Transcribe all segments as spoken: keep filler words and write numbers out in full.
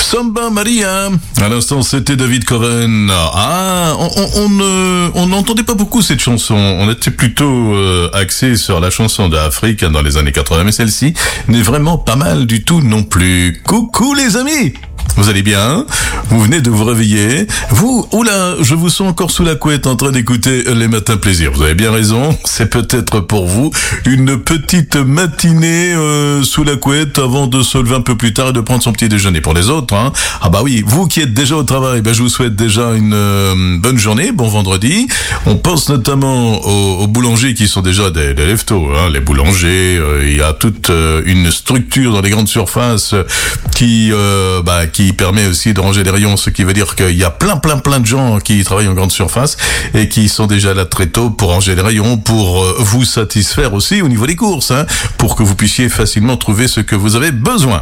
Samba Maria. À l'instant, c'était David Coven. Ah, on, on, on ne, on n'entendait pas beaucoup cette chanson. On était plutôt euh, axé sur la chanson d'Afrique hein, dans les années quatre-vingts, mais celle-ci n'est vraiment pas mal du tout non plus. Coucou les amis. Vous allez bien? Vous venez de vous réveiller? Vous, oula, je vous sens encore sous la couette en train d'écouter les matins plaisir. Vous avez bien raison, c'est peut-être pour vous une petite matinée euh, sous la couette avant de se lever un peu plus tard et de prendre son petit déjeuner. Pour les autres, hein, ah bah oui, vous qui êtes déjà au travail, ben je vous souhaite déjà une euh, bonne journée, bon vendredi. On pense notamment aux, aux boulangers qui sont déjà des, des leftos, hein, les boulangers. Euh, il y a toute euh, une structure dans les grandes surfaces qui, euh, bah, qui permet aussi de ranger les rayons, ce qui veut dire qu'il y a plein plein plein de gens qui travaillent en grande surface et qui sont déjà là très tôt pour ranger les rayons, pour euh, vous satisfaire aussi au niveau des courses, hein, pour que vous puissiez facilement trouver ce que vous avez besoin.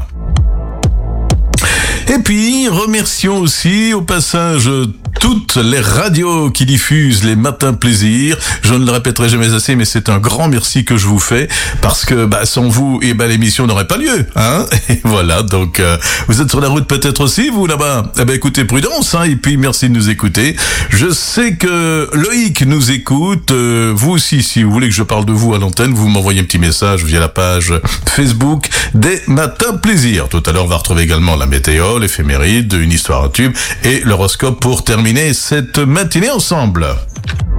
Et puis, remercions aussi au passage toutes les radios qui diffusent les matins plaisir. Je ne le répéterai jamais assez, mais c'est un grand merci que je vous fais parce que bah, sans vous, eh ben, l'émission n'aurait pas lieu. Hein, et voilà, donc euh, vous êtes sur la route peut-être aussi, vous là-bas. Eh ben écoutez, prudence, hein, et puis merci de nous écouter. Je sais que Loïc nous écoute. Euh, vous aussi, si vous voulez que je parle de vous à l'antenne, vous m'envoyez un petit message via la page Facebook des matins plaisir. Tout à l'heure, on va retrouver également la météo, l'éphéméride, une histoire à tube et l'horoscope pour terminer cette matinée ensemble.